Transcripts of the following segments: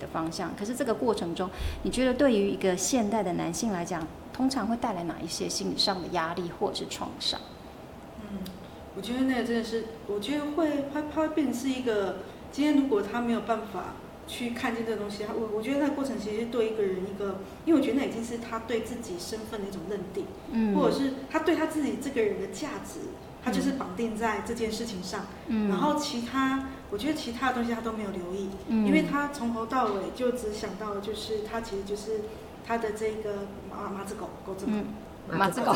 的方向。可是这个过程中，你觉得对于一个现代的男性来讲，通常会带来哪一些心理上的压力或者是创伤？ 我觉得那个真的是，我觉得它会变成是一个，今天如果他没有办法去看见这个东西，我觉得那个过程其实对一个人一个，因为我觉得那已经是他对自己身份的一种认定，或者是他对他自己这个人的价值，他就是绑定在这件事情上，然后我觉得其他的东西他都没有留意，因为他从头到尾就只想到就是他其实就是他的这个马子狗子狗。 马子狗，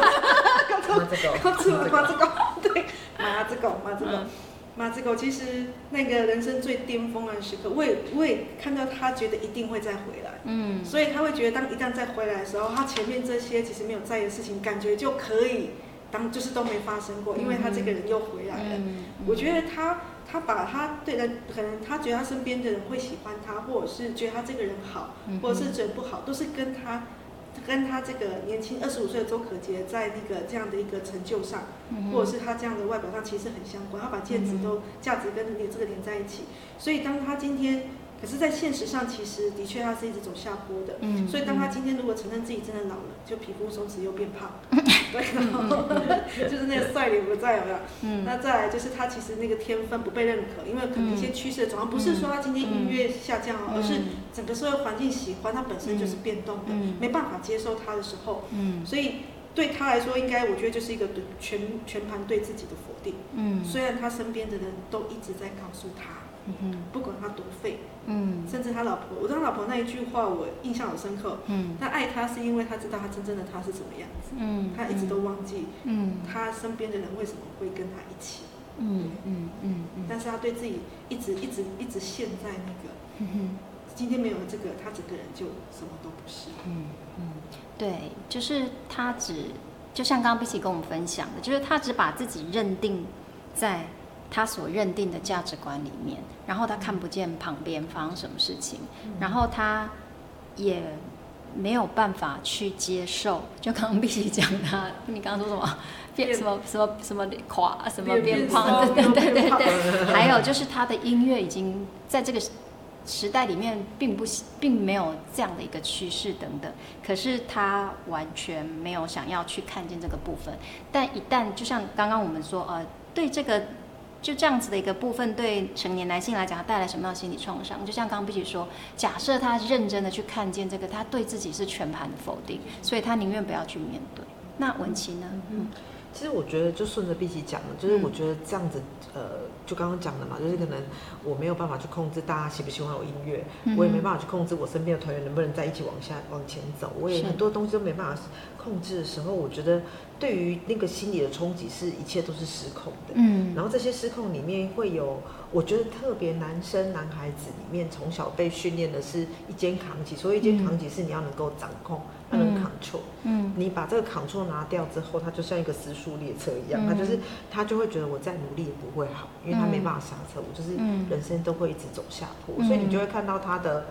对，马子狗，其实那个人生最巅峰的时刻，我也看到他觉得一定会再回来，所以他会觉得一旦再回来的时候，他前面这些其实没有在意的事情，感觉就可以就是都没发生过，因为他这个人又回来了。我觉得他把他对人，可能他觉得他身边的人会喜欢他，或者是觉得他这个人好，或者是觉得不好，都是跟他这个年轻25岁的周可杰在那个这样的一个成就上，或者是他这样的外表上其实很相关，他把价值跟这个连在一起，所以当他今天，可是在现实上其实的确他是一直走下坡的，所以当他今天如果承认自己真的老了，就皮肤松弛又变胖，对，然后就是那个帅脸不在了，那再来就是他其实那个天分不被认可，因为可能一些趋势的转换，不是说他今天音乐下降而是整个社会环境喜欢他本身就是变动的，没办法接受他的时候，所以对他来说，应该我觉得就是一个全盘对自己的否定。虽然他身边的人都一直在告诉他，不管他多废，甚至他老婆，我对他老婆那一句话我印象很深刻。他爱他是因为他知道他真正的他是什么样子，他一直都忘记，他身边的人为什么会跟他一起。但是他对自己一直陷在那个，今天没有了这个，他整个人就什么都不是。 对，就是他就像刚刚 Bici 跟我们分享的，就是他只把自己认定在他所认定的价值观里面，然后他看不见旁边发生什么事情，然后他也没有办法去接受，就刚刚 Bici 讲他，你刚刚说什么变什么垮什么变胖，对，还有就是他的音乐已经在这个时代里面并没有这样的一个趋势等等，可是他完全没有想要去看见这个部分。但一旦就像刚刚我们说，对这个就这样子的一个部分，对成年男性来讲，他带来什么样的心理创伤？就像刚刚必须说，假设他认真的去看见这个，他对自己是全盘的否定，所以他宁愿不要去面对。那文琪呢？ 其实我觉得就顺着碧琪讲的，就是我觉得这样子，就刚刚讲的嘛，就是可能我没有办法去控制大家喜不喜欢我音乐，我也没办法去控制我身边的团员能不能在一起往前走，我也很多东西都没办法控制的时候，我觉得对于那个心理的冲击是一切都是失控的。然后这些失控里面会有，我觉得特别男孩子里面从小被训练的是一肩扛起，所以一肩扛起是你要能够掌控。他能 control，你把这个 control 拿掉之后，他就像一个时速列车一样，他就会觉得我再努力也不会好，因为他没办法刹车，我就是人生都会一直走下坡，所以你就会看到他的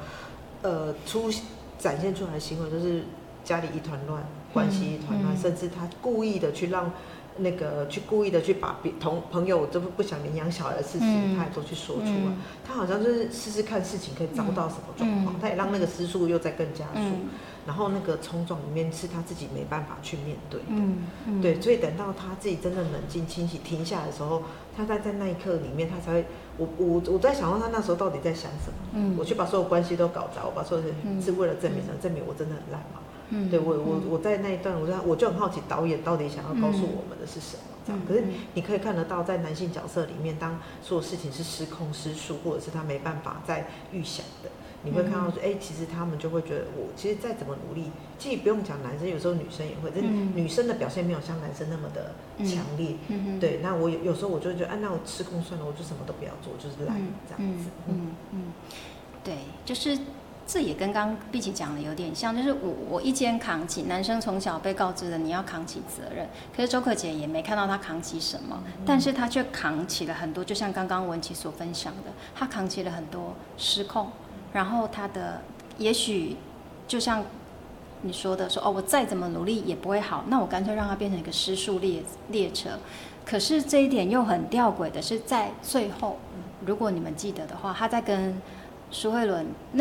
展现出来的行为，就是家里一团乱，关系一团乱，甚至他故意的去让故意的去把朋友都不想领养小孩的事情，他也都去说出来。他好像就是试试看事情可以遭到什么状况，他也让那个失速又再更加速。然后那个冲撞里面是他自己没办法去面对的，对，所以等到他自己真的冷静清醒停下来的时候，他在那一刻里面，他才会，我在想到他那时候到底在想什么，我去把所有关系都搞砸，我把所有人是为了证明我真的很烂嘛，对我在那一段我就很好奇导演到底想要告诉我们的是什么，这样，可是你可以看得到在男性角色里面，当所有事情是失控失速，或者是他没办法再预想的。你会看到说，其实他们就会觉得，我其实再怎么努力，其实不用讲男生，有时候女生也会，但女生的表现没有像男生那么的强烈。对，那我有时候我就觉得，那我失控算了，我就什么都不要做，就是懒这样子。 对，就是这也跟刚刚碧琪讲的有点像，就是我一肩扛起，男生从小被告知的你要扛起责任，可是周可姐也没看到他扛起什么，但是他却扛起了很多，就像刚刚文琪所分享的，他扛起了很多失控。然后他的也许就像你说的说，我再怎么努力也不会好，那我干脆让它变成一个失速列车。可是这一点又很吊诡的是，在最后，如果你们记得的话，他在跟苏慧伦